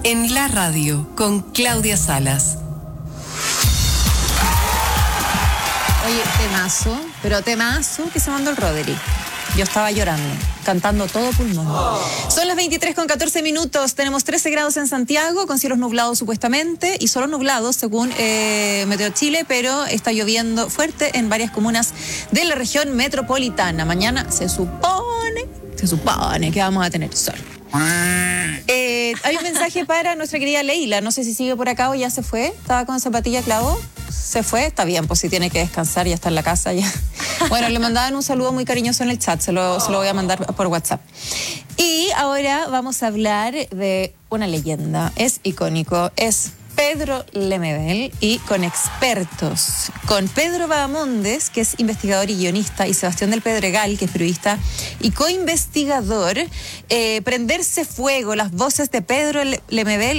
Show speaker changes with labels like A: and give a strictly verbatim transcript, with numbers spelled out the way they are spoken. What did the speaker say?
A: en la radio con Claudia Salas.
B: Oye, temazo, pero temazo que se mandó el Roderick. Yo estaba llorando, cantando todo pulmón. Oh. Son las veintitrés con catorce minutos. Tenemos trece grados en Santiago, con cielos nublados supuestamente, y solo nublados según eh, Meteo Chile, pero está lloviendo fuerte en varias comunas de la región metropolitana. Mañana se supone, se supone que vamos a tener sol. Eh, hay un mensaje para nuestra querida Leila. No sé si sigue por acá o ya se fue. Estaba con zapatilla clavo. Se fue. Está bien, pues si tiene que descansar, ya está en la casa ya. Bueno, le mandaban un saludo muy cariñoso en el chat. Se lo, se lo voy a mandar por WhatsApp. Y ahora vamos a hablar de una leyenda. Es icónico. Es Pedro Lemebel, y con expertos, con Pedro Bahamondes, que es investigador y guionista, y Sebastián del Pedregal, que es periodista y coinvestigador. eh, Prenderse fuego, las voces de Pedro Lemebel